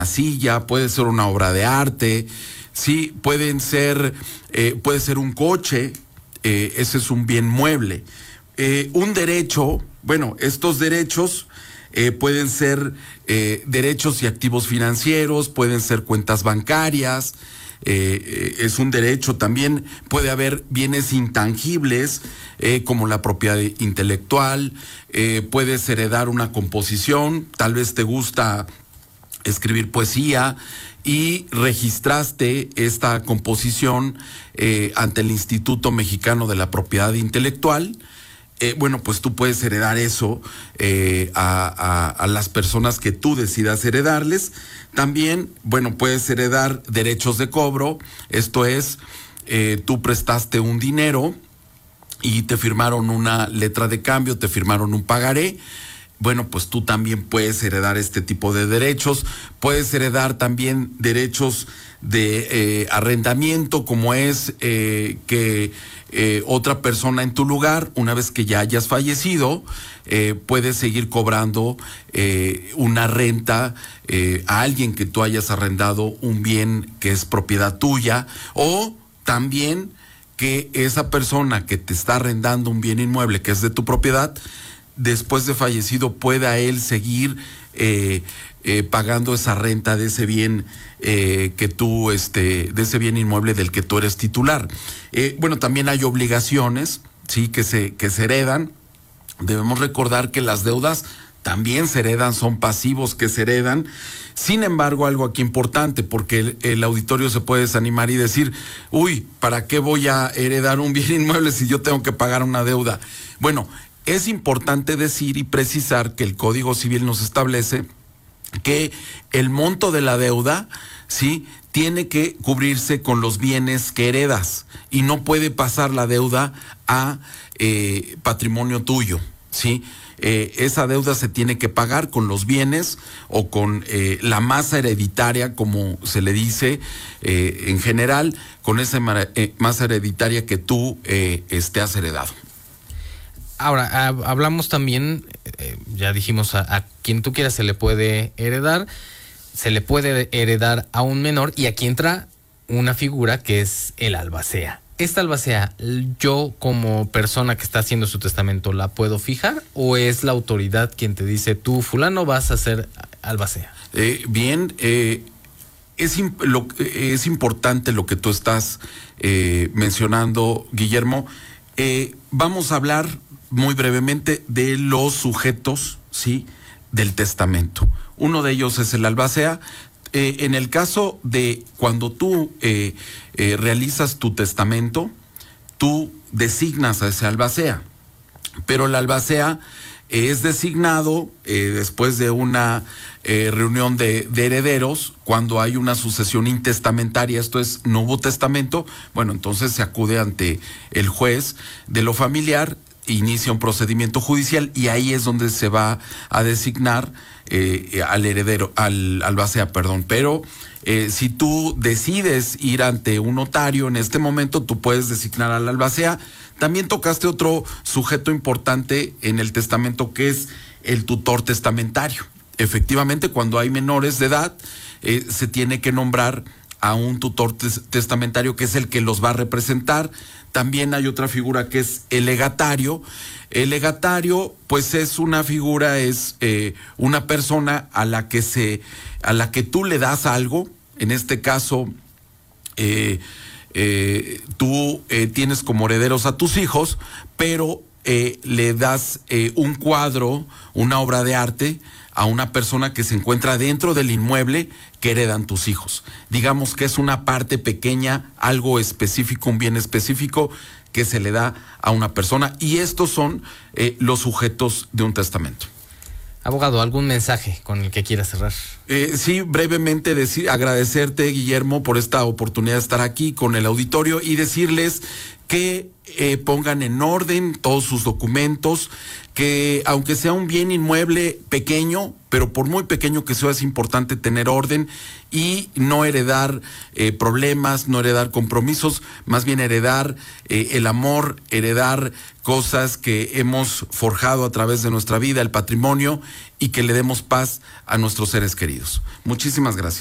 silla, puede ser una obra de arte, sí, puede ser un coche, ese es un bien mueble. Un derecho, bueno, estos derechos pueden ser derechos y activos financieros, pueden ser cuentas bancarias, es un derecho. También puede haber bienes intangibles como la propiedad intelectual, puedes heredar una composición, tal vez te gusta escribir poesía y registraste esta composición ante el Instituto Mexicano de la Propiedad Intelectual. Bueno, pues tú puedes heredar eso a las personas que tú decidas heredarles. También, bueno, puedes heredar derechos de cobro, esto es, tú prestaste un dinero y te firmaron una letra de cambio, te firmaron un pagaré. Bueno, pues tú también puedes heredar este tipo de derechos. Puedes heredar también derechos de arrendamiento, como es que otra persona en tu lugar, una vez que ya hayas fallecido, puedes seguir cobrando una renta a alguien que tú hayas arrendado un bien que es propiedad tuya, o también que esa persona que te está arrendando un bien inmueble que es de tu propiedad, después de fallecido pueda él seguir pagando esa renta de ese bien que tú, de ese bien inmueble del que tú eres titular. Bueno, también hay obligaciones, sí, que se heredan. Debemos recordar que las deudas también se heredan, son pasivos que se heredan. Sin embargo, algo aquí importante, porque el auditorio se puede desanimar y decir, uy, ¿para qué voy a heredar un bien inmueble si yo tengo que pagar una deuda? Bueno, es importante decir y precisar que el Código Civil nos establece que el monto de la deuda, sí, tiene que cubrirse con los bienes que heredas y no puede pasar la deuda a patrimonio tuyo, sí. Esa deuda se tiene que pagar con los bienes o con la masa hereditaria, como se le dice en general, con esa masa hereditaria que tú has heredado. Ahora, hablamos también, ya dijimos, a quien tú quieras se le puede heredar a un menor, y aquí entra una figura que es el albacea. ¿Esta albacea, yo como persona que está haciendo su testamento, la puedo fijar, o es la autoridad quien te dice, tú fulano vas a ser albacea? Bien, es importante lo que tú estás mencionando, Guillermo. Vamos a hablar muy brevemente de los sujetos, ¿sí?, del testamento. Uno de ellos es el albacea. En el caso de cuando tú realizas tu testamento, tú designas a ese albacea, pero el albacea es designado después de una reunión de herederos, cuando hay una sucesión intestamentaria, esto es, no hubo testamento. Bueno, entonces se acude ante el juez de lo familiar, inicia un procedimiento judicial y ahí es donde se va a designar al heredero, al albacea, perdón. Pero si tú decides ir ante un notario en este momento, tú puedes designar al albacea. También tocaste otro sujeto importante en el testamento, que es el tutor testamentario. Efectivamente, cuando hay menores de edad, se tiene que nombrar a un tutor testamentario, que es el que los va a representar. También hay otra figura que es el legatario. El legatario, pues es una figura, es una persona a la que tú le das algo. En este caso, tú tienes como herederos a tus hijos, pero le das un cuadro, una obra de arte, a una persona que se encuentra dentro del inmueble que heredan tus hijos. Digamos que es una parte pequeña, algo específico, un bien específico que se le da a una persona, y estos son los sujetos de un testamento. Abogado, ¿algún mensaje con el que quieras cerrar? Sí, brevemente agradecerte, Guillermo, por esta oportunidad de estar aquí con el auditorio y decirles que pongan en orden todos sus documentos, que aunque sea un bien inmueble pequeño, pero por muy pequeño que sea, es importante tener orden y no heredar problemas, no heredar compromisos, más bien heredar el amor, heredar cosas que hemos forjado a través de nuestra vida, el patrimonio, y que le demos paz a nuestros seres queridos. Muchísimas gracias.